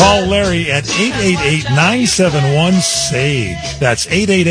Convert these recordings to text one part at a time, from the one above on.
Call Larry at 888-971-SAGE. That's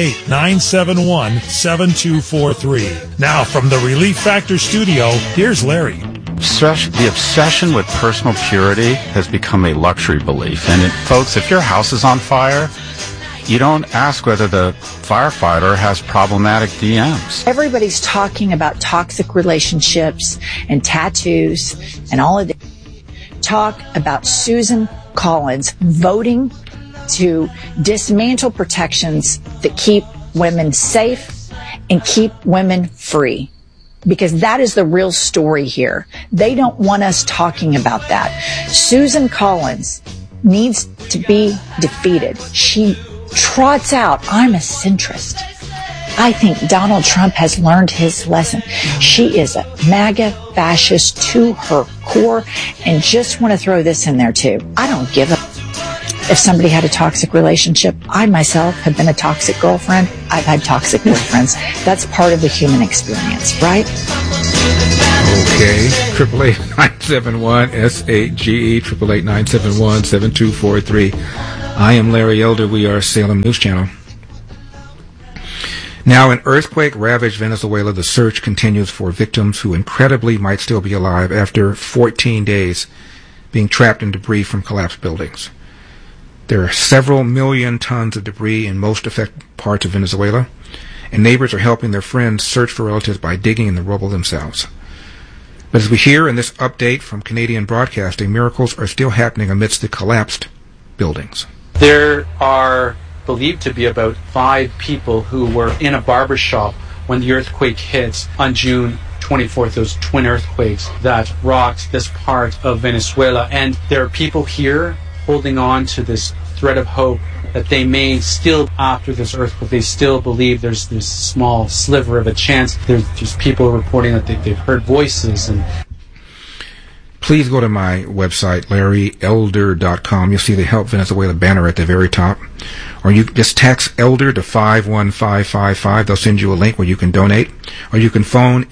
888-971-7243. Now, from the Relief Factor studio, here's Larry. The obsession with personal purity has become a luxury belief. And folks, if your house is on fire, you don't ask whether the firefighter has problematic DMs. Everybody's talking about toxic relationships and tattoos and all of that. Talk about Susan Collins voting to dismantle protections that keep women safe and keep women free. Because that is the real story here. They don't want us talking about that. Susan Collins needs to be defeated. She trots out, I'm a centrist. I think Donald Trump has learned his lesson. She is a MAGA fascist to her core. And just want to throw this in there too. I don't give a if somebody had a toxic relationship. I myself have been a toxic girlfriend. I've had toxic boyfriends. That's part of the human experience, right? Okay. 888-971-SAGE, 888-971-7243. I am Larry Elder. We are Salem News Channel. Now, in earthquake-ravaged Venezuela, the search continues for victims who incredibly might still be alive after 14 days being trapped in debris from collapsed buildings. There are several million tons of debris in most affected parts of Venezuela, and neighbors are helping their friends search for relatives by digging in the rubble themselves. But as we hear in this update from Canadian Broadcasting, miracles are still happening amidst the collapsed buildings. There are believed to be about 5 people who were in a barber shop when the earthquake hit on June 24th, those twin earthquakes that rocked this part of Venezuela. And there are people here holding on to this thread of hope that they may still, after this earthquake, they still believe there's this small sliver of a chance. There's just people reporting that they've heard voices. And please go to my website, LarryElder.com. You'll see the Help Venezuela banner at the very top. Or you just text ELDER to 51555. They'll send you a link where you can donate. Or you can phone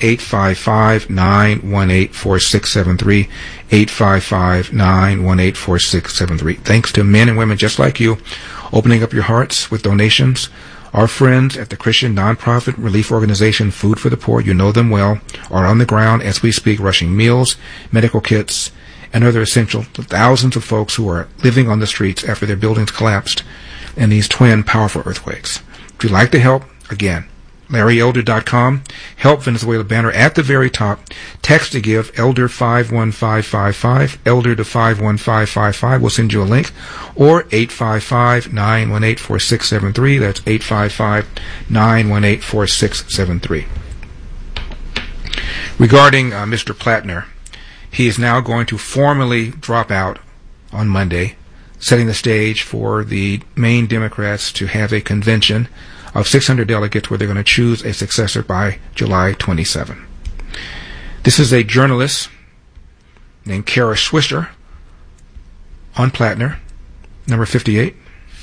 855-918-4673, 855-918-4673. Thanks to men and women just like you opening up your hearts with donations. Our friends at the Christian nonprofit relief organization Food for the Poor, you know them well, are on the ground as we speak, rushing meals, medical kits, and other essentials to thousands of folks who are living on the streets after their buildings collapsed in these twin powerful earthquakes. If you'd like to help, again, LarryElder.com, Help Venezuela banner at the very top. Text to give, ELDER 51555, ELDER to 51555. We'll send you a link. Or 855-918-4673. That's 855-918-4673. Regarding Mr. Plattner, he is now going to formally drop out on Monday, setting the stage for the Maine Democrats to have a convention of 600 delegates where they're going to choose a successor by July 27. This is a journalist named Kara Swisher on Plattner, number 58.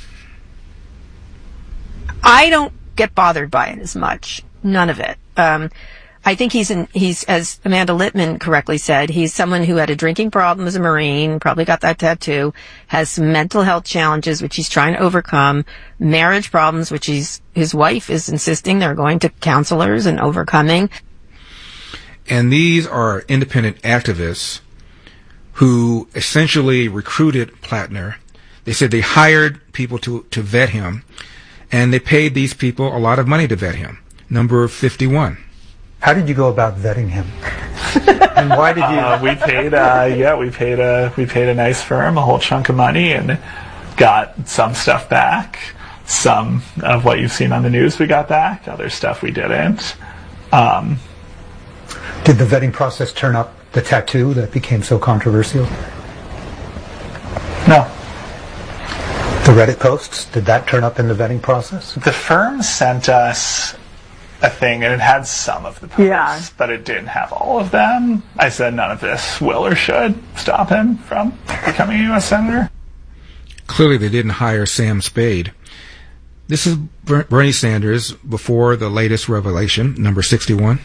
I don't get bothered by it as much. None of it. I think he's, as Amanda Littman correctly said, he's someone who had a drinking problem as a Marine, probably got that tattoo, has some mental health challenges, which he's trying to overcome, marriage problems, which his wife is insisting they're going to counselors and overcoming. And these are independent activists who essentially recruited Plattner. They said they hired people to vet him, and they paid these people a lot of money to vet him. Number 51. How did you go about vetting him? And why did you? We paid a nice firm a whole chunk of money and got some stuff back. Some of what you've seen on the news we got back. Other stuff we didn't. Did the vetting process turn up the tattoo that became so controversial? No. The Reddit posts, did that turn up in the vetting process? The firm sent us a thing, and it had some of the posts, but it didn't have all of them. I said none of this will or should stop him from becoming a U.S. Senator. Clearly they didn't hire Sam Spade. This is Bernie Sanders before the latest revelation, number 61.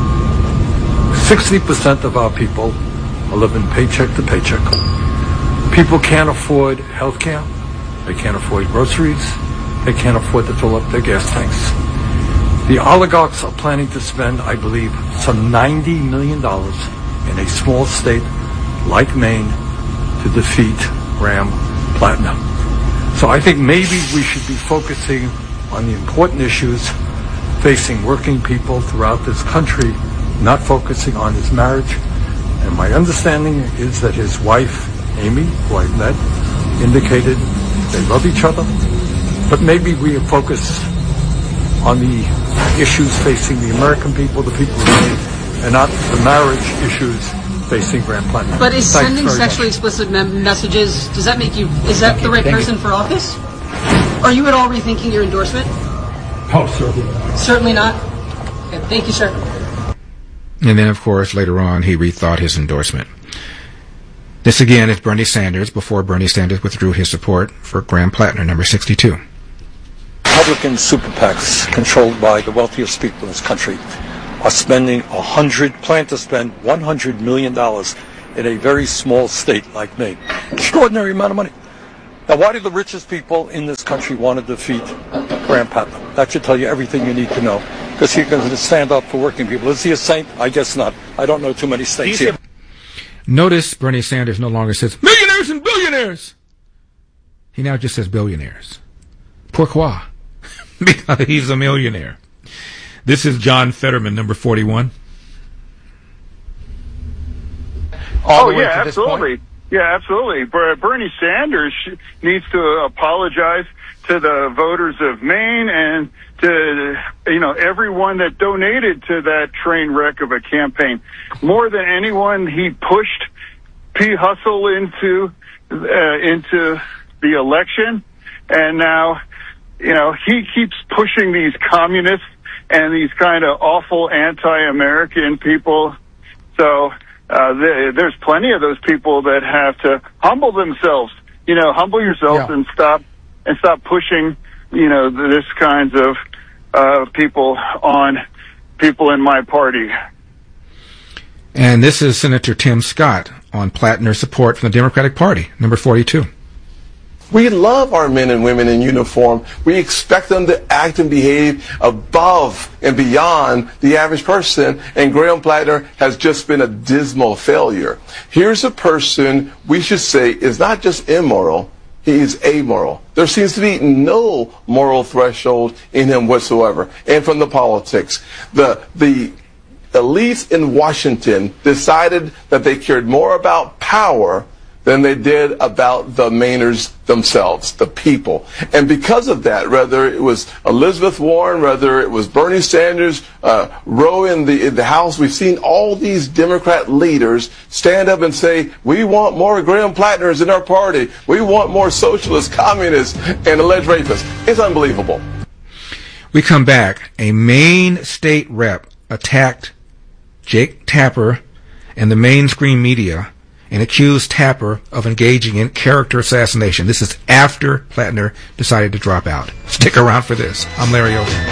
60% of our people are living paycheck to paycheck. People can't afford health care. They can't afford groceries. They can't afford to fill up their gas tanks. The oligarchs are planning to spend, I believe, some $90 million in a small state like Maine to defeat Graham Plattner. So I think maybe we should be focusing on the important issues facing working people throughout this country, not focusing on his marriage. And my understanding is that his wife, Amy, who I met, indicated they love each other. But maybe we focus on the issues facing the American people, the people of Maine, and not the marriage issues facing Graham Plattner. But is sending sexually explicit messages, does that make you, is that the right person for office? Are you at all rethinking your endorsement? Oh, certainly not. Certainly not? Okay, thank you, sir. And then, of course, later on, he rethought his endorsement. This, again, is Bernie Sanders before Bernie Sanders withdrew his support for Graham Plattner, number 62. Republican super PACs controlled by the wealthiest people in this country are plan to spend $100 million in a very small state like Maine. Extraordinary amount of money. Now, why do the richest people in this country want to defeat Graham Plattner? That should tell you everything you need to know. Because he's going to stand up for working people. Is he a saint? I guess not. I don't know too many states here. Notice Bernie Sanders no longer says millionaires and billionaires. He now just says billionaires. Pourquoi? Because he's a millionaire. This is John Fetterman, number 41. Oh, yeah, absolutely. Yeah, absolutely. Bernie Sanders needs to apologize to the voters of Maine and to, everyone that donated to that train wreck of a campaign. More than anyone, he pushed P. Hustle into the election, and now, he keeps pushing these communists and these kind of awful anti-American people. So there's plenty of those people that have to humble themselves. Humble yourself and stop pushing, this kinds of people on people in my party. And this is Senator Tim Scott on Plattner's support from the Democratic Party, number 42. We love our men and women in uniform. We expect them to act and behave above and beyond the average person, and Graham Plattner has just been a dismal failure. Here's a person we should say is not just immoral, he is amoral. There seems to be no moral threshold in him whatsoever. And from the politics, the elites in Washington decided that they cared more about power than they did about the Mainers themselves, the people. And because of that, whether it was Elizabeth Warren, whether it was Bernie Sanders, Roe in the House, we've seen all these Democrat leaders stand up and say, we want more Graham Plattners in our party. We want more socialists, communists, and alleged rapists. It's unbelievable. We come back. A Maine state rep attacked Jake Tapper and the mainstream media and accused Tapper of engaging in character assassination. This is after Plattner decided to drop out. Stick around for this. I'm Larry Over.